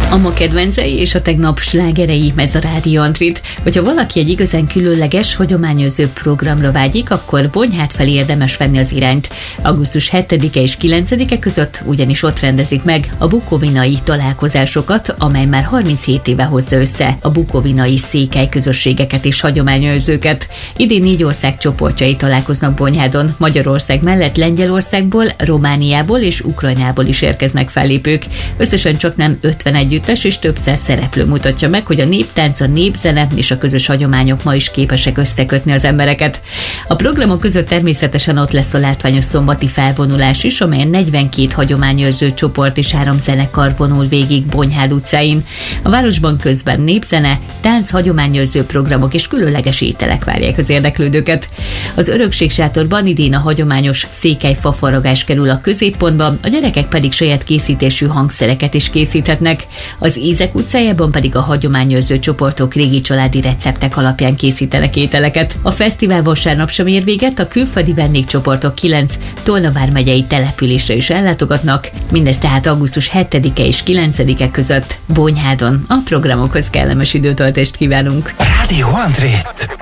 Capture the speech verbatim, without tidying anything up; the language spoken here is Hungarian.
A ma kedvencei és a tegnap slágerei, ez a Rádió Antrit. Hogyha valaki egy igazán különleges, hagyományőrző programra vágyik, akkor Bonyhád felé érdemes venni az irányt. augusztus hetedike és kilencedike között ugyanis ott rendezik meg a bukovinai találkozásokat, amely már harminchét éve hozza össze a bukovinai székely közösségeket és hagyományőrzőket. Idén négy ország csoportjai találkoznak Bonyhádon. Magyarország mellett Lengyelországból, Romániából és Ukrajnából is érkeznek fellépők. Összesen csak nem ötven együttes és több száz szereplő mutatja meg, hogy a néptánc, a népzene és a közös hagyományok ma is képesek összekötni az embereket. A programok között természetesen ott lesz a látványos szombati felvonulás is, amelyen negyvenkét hagyományőrző csoport és három zenekar vonul végig Bonyhád utcáin. A városban közben népzene, tánc, hagyományőrző programok és különleges ételek várják az érdeklődőket. Az örökségsátorban idén a hagyományos székely fafaragás kerül a középpontba, a gyerekek pedig saját készítésű hangszereket is készíthetnek. Az Ízek utcájában pedig a hagyományőrző csoportok régi családi receptek alapján készítenek ételeket. A fesztivál vasárnap sem ér véget, a külföldi vendégcsoportok kilenc Tolna vármegyei településre is ellátogatnak, mindez tehát augusztus hetedike és kilencedike között Bonyhádon. A programokhoz kellemes időtöltést kívánunk. Rádió Antrit.